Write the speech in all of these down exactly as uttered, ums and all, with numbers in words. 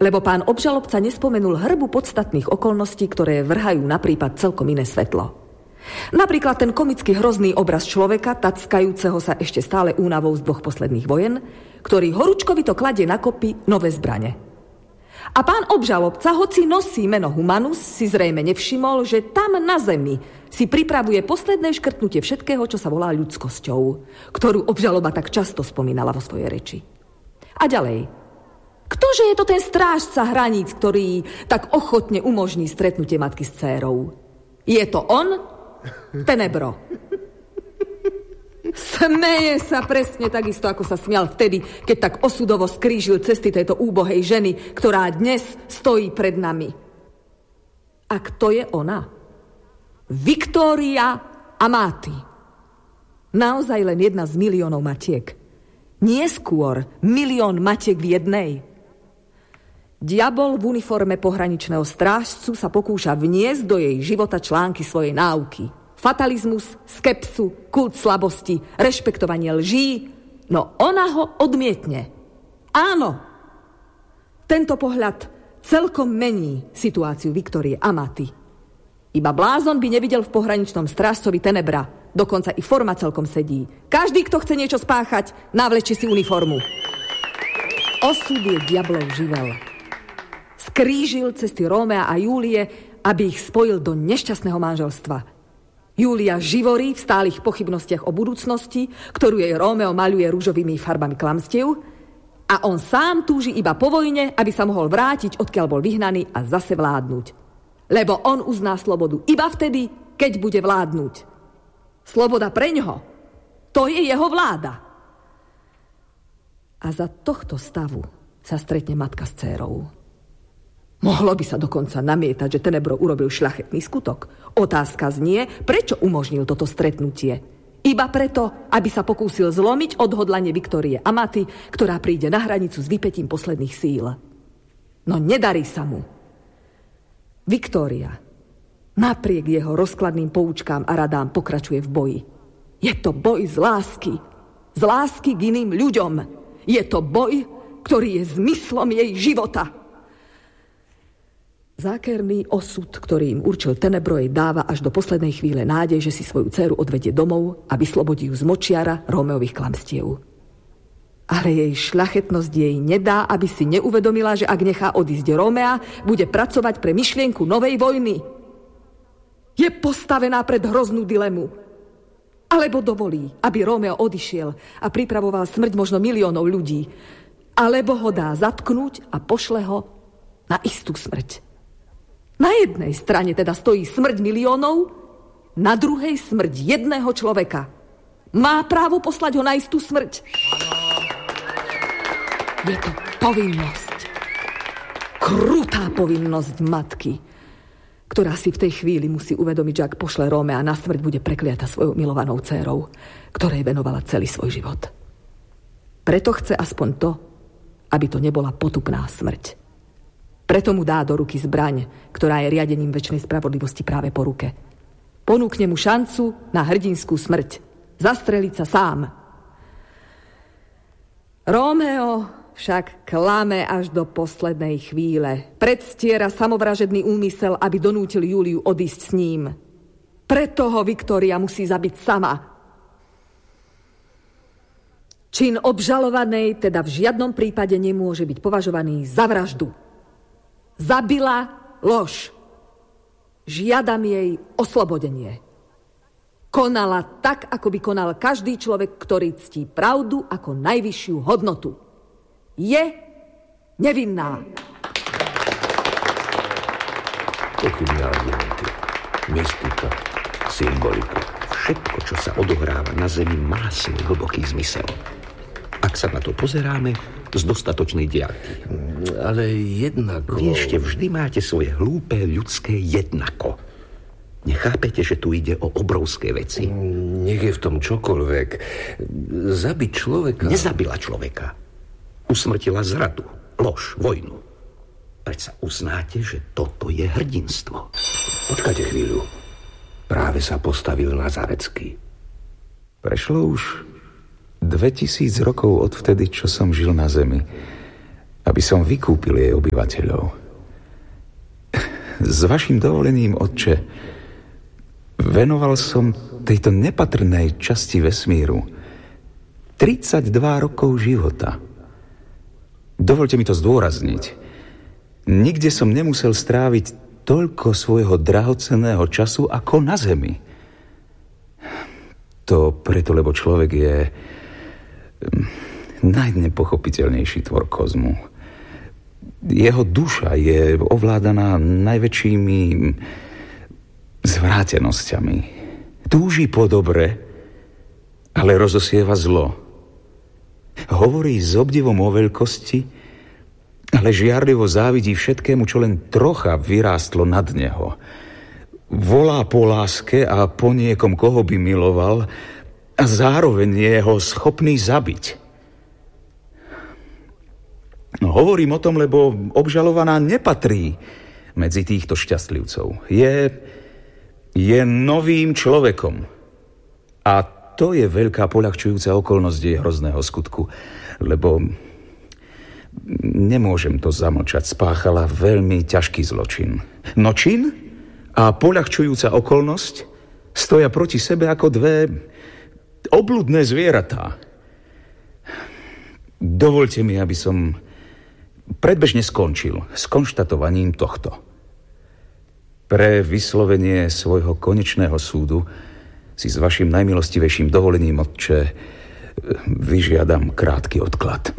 lebo pán obžalobca nespomenul hrbu podstatných okolností, ktoré vrhajú na prípad celkom iné svetlo. Napríklad ten komicky hrozný obraz človeka, tackajúceho sa ešte stále únavou z dvoch posledných vojen, ktorý horúčkovito kladie na kopy nové zbrane. A pán obžalobca, hoci nosí meno Humanus, si zrejme nevšimol, že tam na zemi si pripravuje posledné škrtnutie všetkého, čo sa volá ľudskosťou, ktorú obžaloba tak často spomínala vo svojej reči. A ďalej. Ktože je to ten strážca hraníc, ktorý tak ochotne umožní stretnutie matky s dcérou? Je to on? Tenebro. Smeje sa presne takisto, ako sa smial vtedy, keď tak osudovo skrížil cesty tejto úbohej ženy, ktorá dnes stojí pred nami. A kto je ona? Viktória Amati. Naozaj len jedna z miliónov matiek. Nie skôr milión matiek v jednej. Diabol v uniforme pohraničného strážcu sa pokúša vniesť do jej života články svojej náuky. Fatalizmus, skepsu, kult slabosti, rešpektovanie lží, no ona ho odmietne. Áno, tento pohľad celkom mení situáciu Viktórie Amati. Iba blázon by nevidel v pohraničnom strážcovi Tenebra, dokonca i forma celkom sedí. Každý, kto chce niečo spáchať, navlečí si uniformu. Osud je diablov živel. Skrížil cesty Rómea a Júlie, aby ich spojil do nešťastného manželstva. Júlia živorí v stálych pochybnostiach o budúcnosti, ktorú jej Rómeo maľuje ružovými farbami klamstiev, a on sám túži iba po vojne, aby sa mohol vrátiť, odkiaľ bol vyhnaný, a zase vládnuť. Lebo on uzná slobodu iba vtedy, keď bude vládnuť. Sloboda preňho, to je jeho vláda. A za tohto stavu sa stretne matka s dcérou. Mohlo by sa dokonca namietať, že Tenebro urobil šľachetný skutok. Otázka znie, prečo umožnil toto stretnutie. Iba preto, aby sa pokúsil zlomiť odhodlanie Viktórie Amati, ktorá príde na hranicu s vypätím posledných síl. No nedarí sa mu. Viktória, napriek jeho rozkladným poučkám a radám, pokračuje v boji. Je to boj z lásky. Z lásky k iným ľuďom. Je to boj, ktorý je zmyslom jej života. Zákerný osud, ktorý im určil Tenebro, jej dáva až do poslednej chvíle nádej, že si svoju dceru odvedie domov a vyslobodí ju z močiara Rómeových klamstiev. Ale jej šľachetnosť jej nedá, aby si neuvedomila, že ak nechá odísť Rómea, bude pracovať pre myšlienku novej vojny. Je postavená pred hroznú dilemu. Alebo dovolí, aby Rómeo odišiel a pripravoval smrť možno miliónov ľudí. Alebo ho dá zatknúť a pošle ho na istú smrť. Na jednej strane teda stojí smrť miliónov, na druhej smrť jedného človeka. Má právo poslať ho na istú smrť. Je to povinnosť. Krutá povinnosť matky, ktorá si v tej chvíli musí uvedomiť, že ak pošle Rómea na smrť, bude prekliata svojou milovanou dcérou, ktorej venovala celý svoj život. Preto chce aspoň to, aby to nebola potupná smrť. Preto mu dá do ruky zbraň, ktorá je riadením večnej spravodlivosti práve po ruke. Ponúkne mu šancu na hrdinskú smrť. Zastreliť sa sám. Rómeo však klame až do poslednej chvíle. Predstiera samovražedný úmysel, aby donútil Júliu odísť s ním. Preto ho Viktória musí zabiť sama. Čin obžalovanej teda v žiadnom prípade nemôže byť považovaný za vraždu. Zabila lož. Žiadam jej oslobodenie. Konala tak, ako by konal každý človek, ktorý ctí pravdu ako najvyššiu hodnotu. Je nevinná. Pochybné argumenty, mystika, symbolika, všetko, čo sa odohráva na zemi, má svoj hlboký zmysel. Ak sa na to pozeráme z dostatočnej diaľky. Ale jednako... Vy ešte vždy máte svoje hlúpe ľudské jednako. Nechápete, že tu ide o obrovské veci? Nech je v tom čokoľvek. Zabiť človeka... Nezabila človeka. Usmrtila zradu, lož, vojnu. Predsa uznáte, že toto je hrdinstvo. Počkajte chvíľu. Práve sa postavil Nazarecký. Prešlo už dvetisíc rokov od vtedy, čo som žil na zemi. A aby som vykúpil jej obyvateľov. S vašim dovolením, otče, venoval som tejto nepatrnej časti vesmíru tridsaťdva rokov života. Dovolte mi to zdôrazniť. Nikde som nemusel stráviť toľko svojho drahocenného času ako na Zemi. To preto, lebo človek je najnepochopiteľnejší tvor kozmu. Jeho duša je ovládaná najväčšími zvrátenosťami. Túži po dobre, ale rozosieva zlo. Hovorí s obdivom o veľkosti, ale žiarlivo závidí všetkému, čo len trocha vyrástlo nad neho. Volá po láske a po niekom, koho by miloval, a zároveň je ho schopný zabiť. No, hovorím o tom, lebo obžalovaná nepatrí medzi týchto šťastlivcov. Je, je novým človekom. A to je veľká poľahčujúca okolnosť jej hrozného skutku, lebo nemôžem to zamlčať, spáchala veľmi ťažký zločin. No čin a poľahčujúca okolnosť stoja proti sebe ako dve obľudné zvieratá. Dovoľte mi, aby som predbežne skončil s konštatovaním tohto. Pre vyslovenie svojho konečného súdu si s vašim najmilostivejším dovolením, otče, vyžiadam krátky odklad.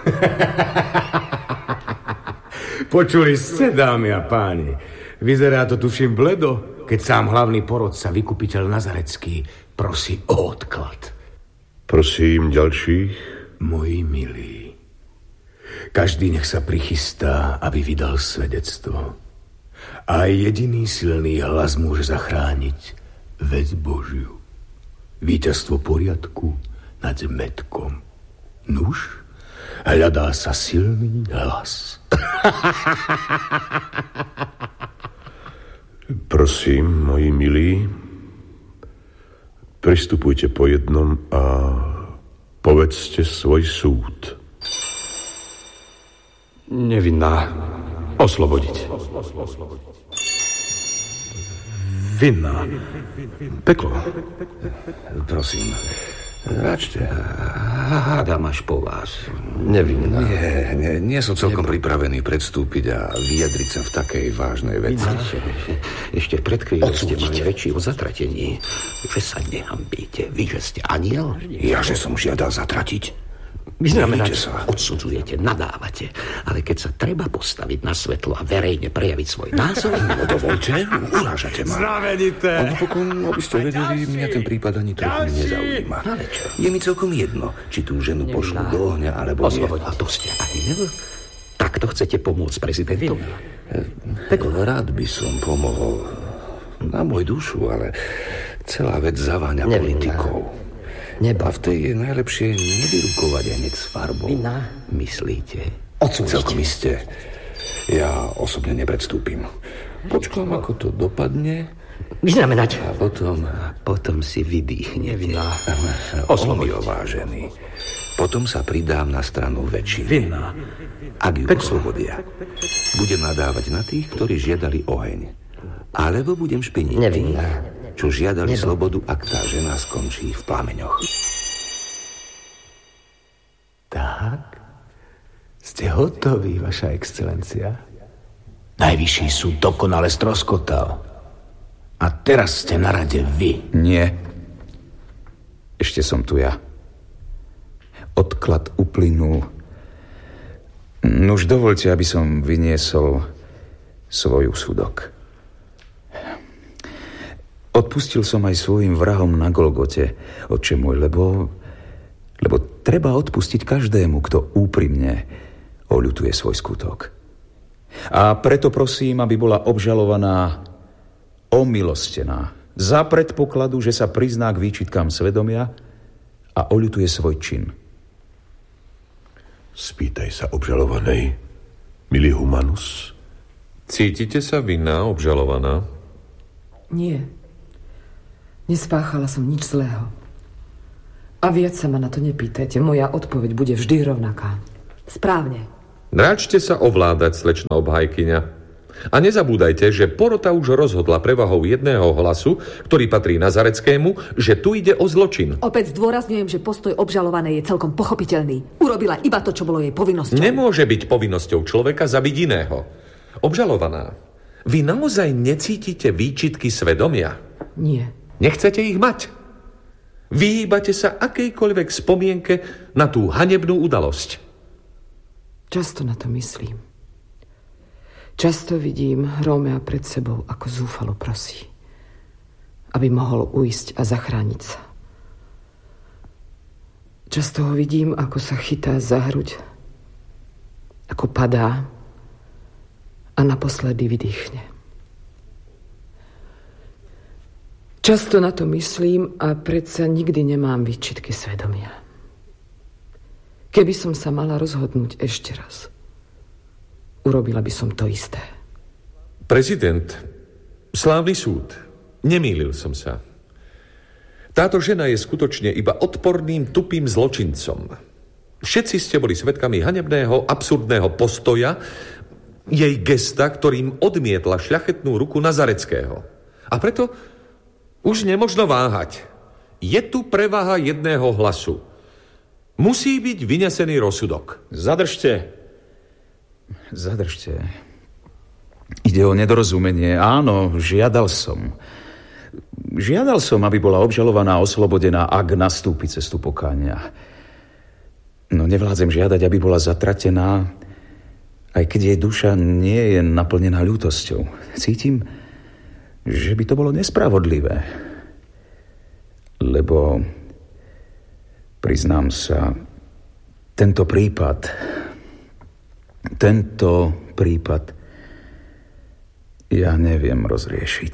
Počuli ste, dámy a páni. Vyzerá to tuším bledo, keď sám hlavný porodca, vykupiteľ Nazarecký, prosí o odklad. Prosím ďalších. Moji milí, každý nech sa prichystá, aby vydal svedectvo. A jediný silný hlas môže zachrániť vec Božiu. Víťazstvo poriadku nad zmetkom. Nuž, hľadá sa silný hlas. Prosím, moji milí, pristupujte po jednom a povedzte svoj súd. Nevinná. Oslobodiť. Vinná. Peklo. Prosím, račte. Hádam až po vás. Nevinná. Nie, nie, nie som celkom Nebo. pripravený predstúpiť a vyjadriť sa v takej vážnej veci. Ešte, ešte pred chvíľou ste mali reči o zatratení. Že sa nehambíte. Vy, že ste aniel? Ja, že som žiadal zatratiť. Vy znamenáte, sa. Odsudzujete, nadávate. Ale keď sa treba postaviť na svetlo a verejne prejaviť svoj názor... No dovolte, urážate ma. Znamenité. A napokon, aby ste vedeli, mňa ten prípad ani trochu nezaujíma. Ale čo? Je mi celkom jedno, či tú ženu pošlu do ohňa, alebo nie. A to ste aniel? Takto chcete pomôcť prezidentovi? Peklo, rád by som pomohol. Na môj dušu, ale celá vec zaváňa politikou. Neba. A v tej je najlepšie nevyrukovať hneď s farbou. Vina, myslíte? Odsúdiť. Celkom iste. Ja osobne nepredstúpim. Počkám, ako to dopadne. Vyznamenať. A potom... A potom si vydýchnete. Vina. Oslobodiť. Vážený. Potom sa pridám na stranu väčšiny. Vina. Ak ju oslobodia, budem nadávať na tých, ktorí žiadali oheň. Alebo budem špiniť tých, čo žiadali Nebo. slobodu, ak tá žena skončí v plameňoch. Tak, ste hotoví, vaša excelencia? Najvyšší súd dokonale stroskotal. A teraz ste na rade vy. Nie. Ešte som tu ja. Odklad uplynul. Nuž dovoľte, aby som vyniesol svoj úsudok. Odpustil som aj svojim vrahom na Golgote, otče môj, lebo, lebo treba odpustiť každému, kto úprimne oľutuje svoj skutok. A preto prosím, aby bola obžalovaná omilostená za predpokladu, že sa prizná k výčitkám svedomia a oľutuje svoj čin. Spýtaj sa obžalovanej, milý Humanus. Cítite sa vinná, obžalovaná? Nie. Nespáchala som nič zlého. A viac sa ma na to nepýtajte. Moja odpoveď bude vždy rovnaká. Správne. Ráčte sa ovládať, slečna obhajkyňa. A nezabúdajte, že porota už rozhodla prevahou jedného hlasu, ktorý patrí Nazareckému, že tu ide o zločin. Opäť zdôrazňujem, že postoj obžalovanej je celkom pochopiteľný. Urobila iba to, čo bolo jej povinnosťou. Nemôže byť povinnosťou človeka zabiť iného. Obžalovaná, vy naozaj necítite výčitky svedomia? Nie. Nechcete ich mať? Vyhýbate sa akejkoľvek spomienke na tú hanebnú udalosť. Často na to myslím. Často vidím Rómea pred sebou, ako zúfalo prosí, aby mohol ujsť a zachrániť sa. Často ho vidím, ako sa chytá za hruď, ako padá a naposledy vydýchne. Často na to myslím a predsa nikdy nemám výčitky svedomia. Keby som sa mala rozhodnúť ešte raz, urobila by som to isté. Prezident, slávny súd, nemýlil som sa. Táto žena je skutočne iba odporným, tupým zločincom. Všetci ste boli svedkami hanebného, absurdného postoja jej gesta, ktorým odmietla šľachetnú ruku Nazareckého. A preto už nemožno váhať. Je tu prevaha jedného hlasu. Musí byť vynesený rozsudok. Zadržte. Zadržte. Ide o nedorozumenie. Áno, žiadal som. Žiadal som, aby bola obžalovaná oslobodená, ak nastúpi cestu pokánia. No nevládzem žiadať, aby bola zatratená, aj keď jej duša nie je naplnená ľútosťou. Cítim, že by to bolo nespravodlivé. Lebo, priznám sa, tento prípad... Tento prípad ja neviem rozriešiť.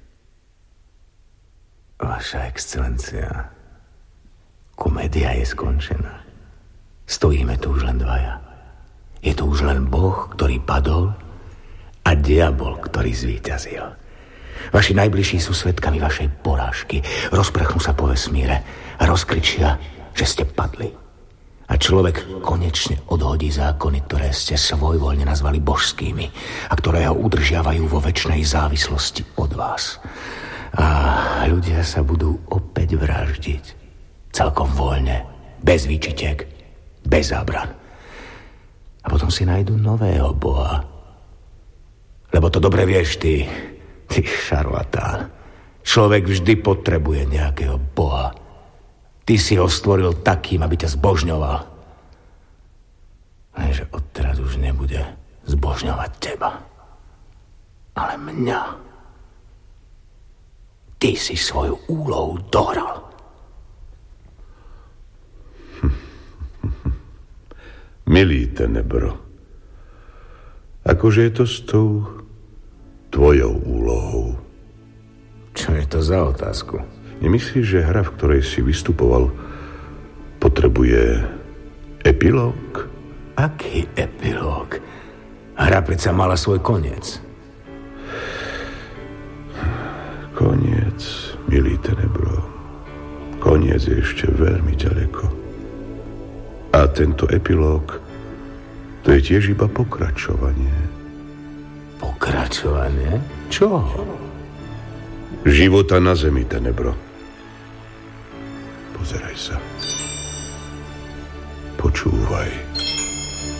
Vaša excelencia, komédia je skončená. Stojíme tu už len dvaja. Je tu už len Boh, ktorý padol, a diabol, ktorý zvíťazil. Vaši najbližší sú svedkami vašej porážky. Rozprchnú sa po vesmíre a rozkričia, že ste padli. A človek konečne odhodí zákony, ktoré ste svojvoľne nazvali božskými a ktoré ho udržiavajú vo večnej závislosti od vás. A ľudia sa budú opäť vraždiť. Celkom voľne, bez výčitek, bez zábran. A potom si nájdu nového boha. Lebo to dobre vieš, ty, ty šarlatán. Človek vždy potrebuje nejakého boha. Ty si ho stvoril takým, aby ťa zbožňoval. Lenže odteraz už nebude zbožňovať teba, ale mňa. Ty si svoju úlohu dohral. Milý Tenebro, akože je to s tou tvojou úlohou? Čo je to za otázku? Nemyslíš, že hra, v ktorej si vystupoval, potrebuje epilóg? Aký epilóg? Hra predsa mala svoj koniec. Koniec, milý Tenebro. Koniec je ešte veľmi ďaleko. A tento epilóg, to je tiež iba pokračovanie. Pokračovanie? Čo? Života na zemi, Tenebro. Pozeraj sa. Počúvaj.